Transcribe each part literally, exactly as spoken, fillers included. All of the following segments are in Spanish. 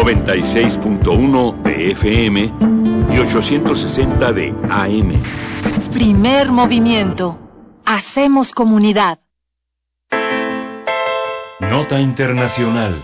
noventa y seis punto uno de F M y ochocientos sesenta de A M. Primer movimiento. Hacemos comunidad. Nota internacional.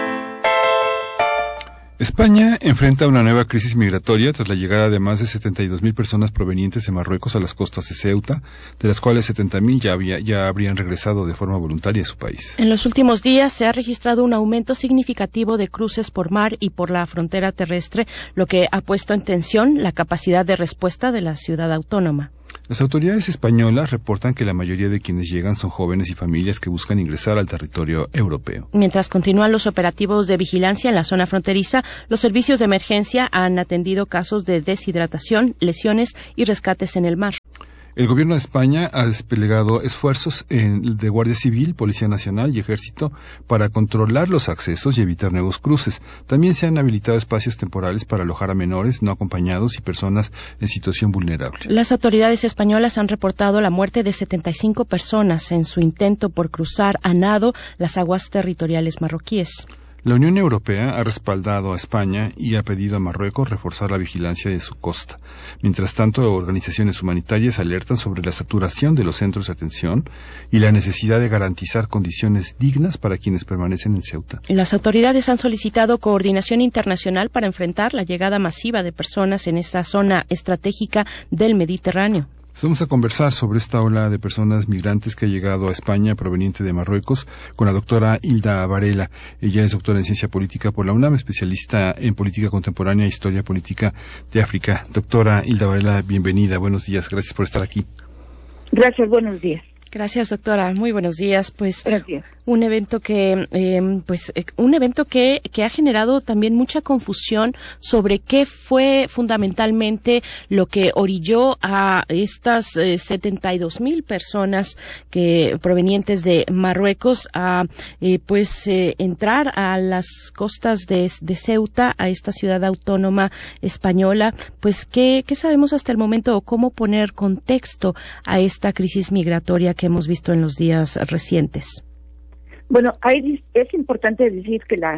España enfrenta una nueva crisis migratoria tras la llegada de más de setenta y dos mil personas provenientes de Marruecos a las costas de Ceuta, de las cuales setenta mil ya, había, ya habrían regresado de forma voluntaria a su país. En los últimos días se ha registrado un aumento significativo de cruces por mar y por la frontera terrestre, lo que ha puesto en tensión la capacidad de respuesta de la ciudad autónoma. Las autoridades españolas reportan que la mayoría de quienes llegan son jóvenes y familias que buscan ingresar al territorio europeo. Mientras continúan los operativos de vigilancia en la zona fronteriza, los servicios de emergencia han atendido casos de deshidratación, lesiones y rescates en el mar. El gobierno de España ha desplegado esfuerzos en, de Guardia Civil, Policía Nacional y Ejército para controlar los accesos y evitar nuevos cruces. También se han habilitado espacios temporales para alojar a menores no acompañados y personas en situación vulnerable. Las autoridades españolas han reportado la muerte de setenta y cinco personas en su intento por cruzar a nado las aguas territoriales marroquíes. La Unión Europea ha respaldado a España y ha pedido a Marruecos reforzar la vigilancia de su costa. Mientras tanto, organizaciones humanitarias alertan sobre la saturación de los centros de atención y la necesidad de garantizar condiciones dignas para quienes permanecen en Ceuta. Las autoridades han solicitado coordinación internacional para enfrentar la llegada masiva de personas en esta zona estratégica del Mediterráneo. Vamos a conversar sobre esta ola de personas migrantes que ha llegado a España proveniente de Marruecos con la doctora Hilda Varela. Ella es doctora en Ciencia Política por la UNAM, especialista en Política Contemporánea e Historia Política de África. Doctora Hilda Varela, bienvenida. Buenos días. Gracias por estar aquí. Gracias. Buenos días. Gracias, doctora. Muy buenos días. Pues Gracias. Un evento que, eh, pues, eh, un evento que, que ha generado también mucha confusión sobre qué fue fundamentalmente lo que orilló a estas eh, setenta y dos mil personas que provenientes de Marruecos a, eh, pues, eh, entrar a las costas de, de Ceuta, a esta ciudad autónoma española. Pues, ¿qué, qué sabemos hasta el momento o cómo poner contexto a esta crisis migratoria que hemos visto en los días recientes? Bueno, hay, es importante decir que la,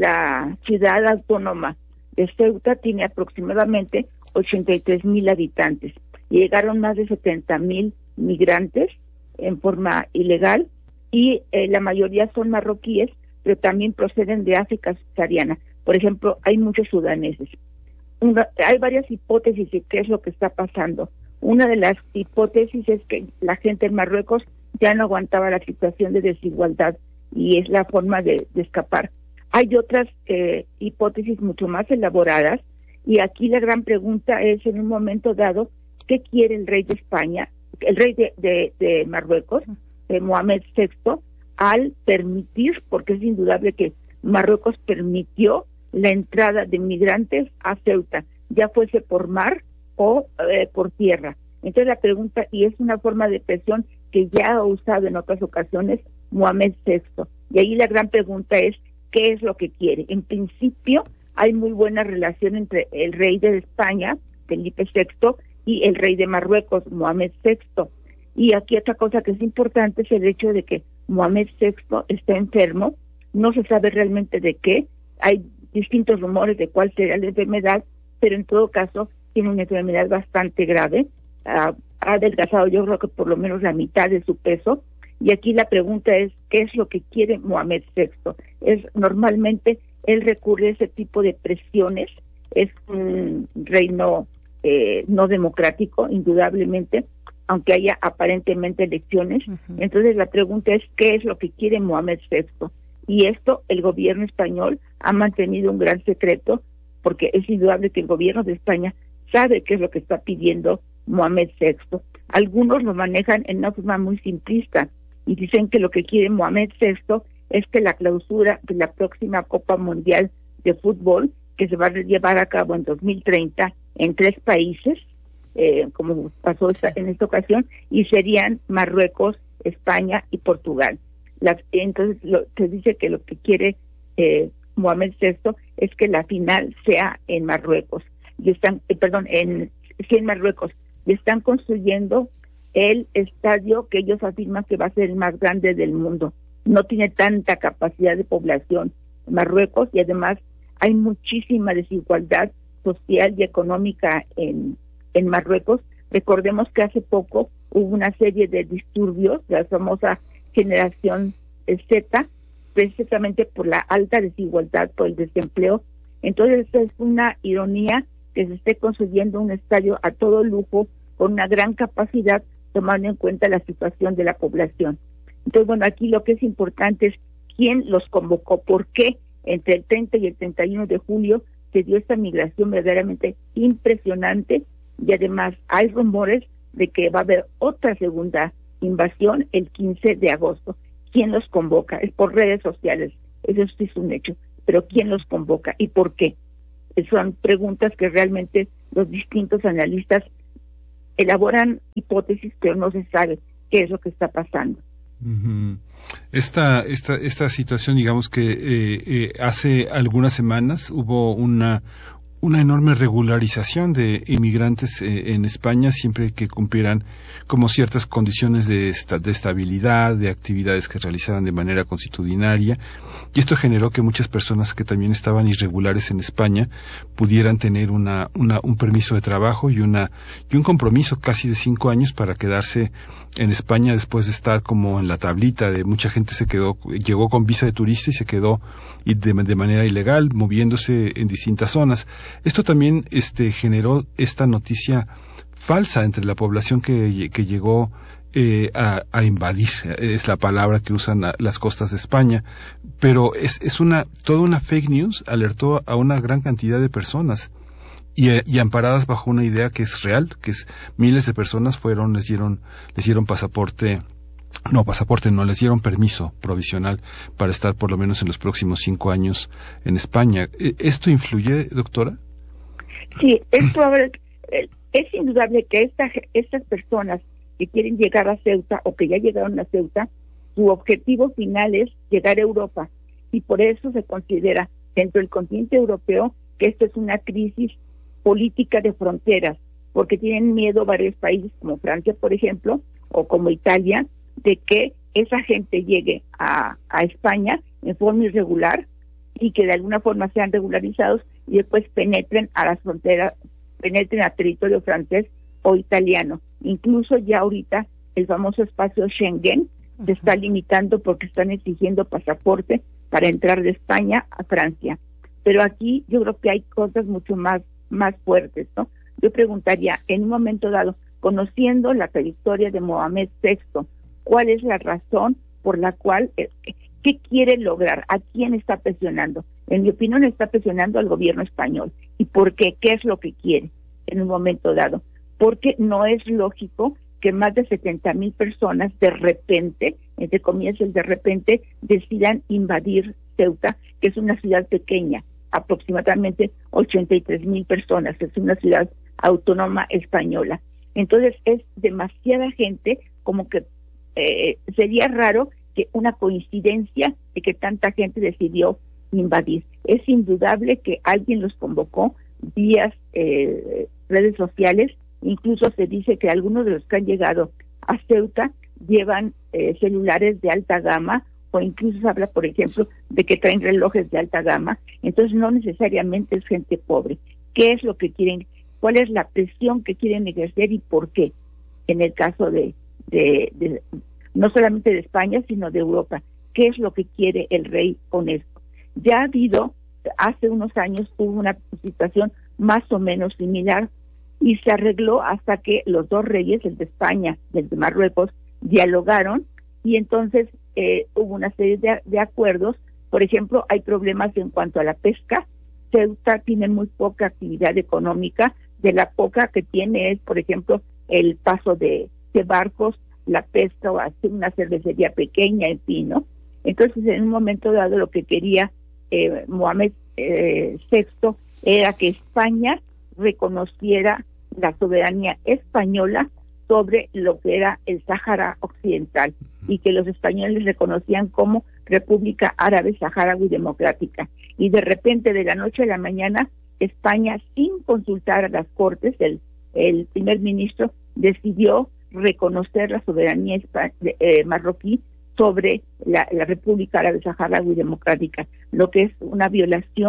la ciudad autónoma de Ceuta tiene aproximadamente ochenta y tres mil habitantes. Llegaron más de setenta mil migrantes en forma ilegal y eh, la mayoría son marroquíes, pero también proceden de África subsahariana. Por ejemplo, hay muchos sudaneses. Una, hay varias hipótesis de qué es lo que está pasando. Una de las hipótesis es que la gente en Marruecos ya no aguantaba la situación de desigualdad y es la forma de, de escapar. Hay otras eh, hipótesis mucho más elaboradas y aquí la gran pregunta es, en un momento dado, ¿qué quiere el rey de España, el rey de, de, de Marruecos, eh, Mohamed sexto, al permitir, porque es indudable que Marruecos permitió la entrada de migrantes a Ceuta, ya fuese por mar o eh, por tierra? Entonces la pregunta, y es una forma de presión que ya ha usado en otras ocasiones Mohamed sexto, y ahí la gran pregunta es, ¿qué es lo que quiere? En principio hay muy buena relación entre el rey de España, Felipe sexto, y el rey de Marruecos, Mohamed sexto, y aquí otra cosa que es importante es el hecho de que Mohamed sexto está enfermo, no se sabe realmente de qué, hay distintos rumores de cuál será la enfermedad, pero en todo caso tiene una enfermedad bastante grave, uh, ha adelgazado yo creo que por lo menos la mitad de su peso, y aquí la pregunta es, ¿qué es lo que quiere Mohamed sexto? Es normalmente, él recurre a ese tipo de presiones, es un reino eh, no democrático, indudablemente, aunque haya aparentemente elecciones. Uh-huh. Entonces la pregunta es, ¿qué es lo que quiere Mohamed sexto? Y esto el gobierno español ha mantenido un gran secreto, porque es indudable que el gobierno de España sabe qué es lo que está pidiendo Mohamed sexto. Algunos lo manejan en una forma muy simplista y dicen que lo que quiere Mohamed sexto es que la clausura de la próxima Copa Mundial de Fútbol, que se va a llevar a cabo en dos mil treinta en tres países, eh, como pasó esta, en esta ocasión, y serían Marruecos, España y Portugal. Las, entonces lo, se dice que lo que quiere eh, Mohamed sexto es que la final sea en Marruecos, y están, eh, perdón, en, sí, en Marruecos, y están construyendo el estadio que ellos afirman que va a ser el más grande del mundo. No tiene tanta capacidad de población Marruecos, y además hay muchísima desigualdad social y económica en, en Marruecos. Recordemos que hace poco hubo una serie de disturbios, la famosa generación Z, precisamente por la alta desigualdad, por el desempleo. Entonces es una ironía que se esté construyendo un estadio a todo lujo, con una gran capacidad, tomando en cuenta la situación de la población. Entonces, bueno, aquí lo que es importante es quién los convocó, por qué entre el treinta y el treinta y uno de julio se dio esta migración verdaderamente impresionante, y además hay rumores de que va a haber otra segunda invasión el quince de agosto. ¿Quién los convoca? Es por redes sociales, eso sí es un hecho, pero ¿quién los convoca y por qué? Son preguntas que realmente los distintos analistas elaboran hipótesis, pero no se sabe qué es lo que está pasando. Uh-huh. Esta, esta, esta situación, digamos que eh, eh, hace algunas semanas hubo una una enorme regularización de inmigrantes eh, en España, siempre que cumplieran como ciertas condiciones de, esta, de estabilidad, de actividades que realizaban de manera consuetudinaria, y esto generó que muchas personas que también estaban irregulares en España pudieran tener una, una un permiso de trabajo y una y un compromiso casi de cinco años para quedarse en España después de estar como en la tablita de mucha gente. Se quedó, llegó con visa de turista y se quedó y de, de manera ilegal moviéndose en distintas zonas. Esto también este generó esta noticia falsa entre la población que, que llegó eh, a, a invadir, es la palabra que usan a, las costas de España, pero es, es una toda una fake news, alertó a una gran cantidad de personas y, y amparadas bajo una idea que es real, que es miles de personas fueron, les dieron, les dieron pasaporte No, pasaporte no, les dieron permiso provisional para estar por lo menos en los próximos cinco años en España. ¿Esto influye, doctora? Sí, esto a ver, es indudable que esta, estas personas que quieren llegar a Ceuta o que ya llegaron a Ceuta, su objetivo final es llegar a Europa, y por eso se considera dentro del continente europeo que esto es una crisis política de fronteras, porque tienen miedo varios países como Francia, por ejemplo, o como Italia, de que esa gente llegue a, a España en forma irregular y que de alguna forma sean regularizados y después penetren a las fronteras, penetren a territorio francés o italiano. Incluso ya ahorita el famoso espacio Schengen uh-huh. se está limitando porque están exigiendo pasaporte para entrar de España a Francia. Pero aquí yo creo que hay cosas mucho más, más fuertes, ¿no? Yo preguntaría, en un momento dado, conociendo la trayectoria de Mohamed sexto, ¿cuál es la razón por la cual, eh, qué quiere lograr? ¿A quién está presionando? En mi opinión está presionando al gobierno español. ¿Y por qué? ¿Qué es lo que quiere en un momento dado? Porque no es lógico que más de setenta mil personas de repente, entre comillas el de repente, decidan invadir Ceuta, que es una ciudad pequeña, aproximadamente ochenta y tres mil personas, es una ciudad autónoma española. Entonces es demasiada gente, como que eh, sería raro que una coincidencia de que tanta gente decidió invadir. Es indudable que alguien los convocó vía eh, redes sociales, incluso se dice que algunos de los que han llegado a Ceuta llevan eh, celulares de alta gama, o incluso se habla, por ejemplo, de que traen relojes de alta gama. Entonces no necesariamente es gente pobre. ¿Qué es lo que quieren? ¿Cuál es la presión que quieren ejercer y por qué? En el caso de, de, de no solamente de España, sino de Europa. ¿Qué es lo que quiere el rey con esto? Ya ha habido, hace unos años hubo una situación más o menos similar y se arregló hasta que los dos reyes, el de España y el de Marruecos, dialogaron y entonces eh, hubo una serie de, de acuerdos. Por ejemplo, hay problemas en cuanto a la pesca. Ceuta tiene muy poca actividad económica. De la poca que tiene es, por ejemplo, el paso de, de barcos, la pesca o hacer una cervecería pequeña, en fin, ¿no? Entonces, en un momento dado, lo que quería eh, Mohamed eh, sexto era que España reconociera la soberanía española sobre lo que era el Sáhara Occidental y que los españoles reconocían como República Árabe Saharaui Democrática. Y de repente, de la noche a la mañana, España, sin consultar a las Cortes, el, el primer ministro decidió reconocer la soberanía eh, marroquí sobre la, la República Árabe Saharaui Democrática, lo que es una violación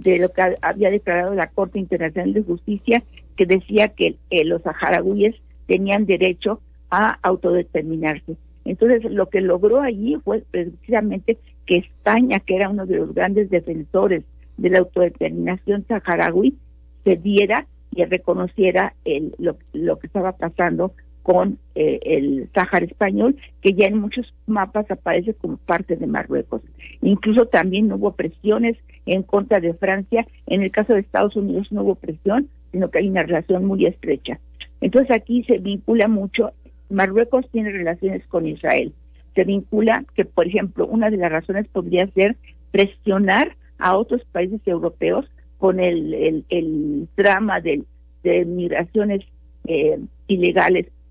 de lo que había declarado la Corte Internacional de Justicia, que decía que eh, los saharauíes tenían derecho a autodeterminarse. Entonces, lo que logró allí fue precisamente que España, que era uno de los grandes defensores de la autodeterminación saharaui, se diera y reconociera el, lo, lo que estaba pasando con eh, el Sáhara español, que ya en muchos mapas aparece como parte de Marruecos. Incluso también hubo presiones en contra de Francia. En el caso de Estados Unidos no hubo presión, sino que hay una relación muy estrecha. Entonces aquí se vincula mucho. Marruecos tiene relaciones con Israel. Se vincula que, por ejemplo, una de las razones podría ser presionar a otros países europeos con el, el, el drama de, de migraciones eh, ilegales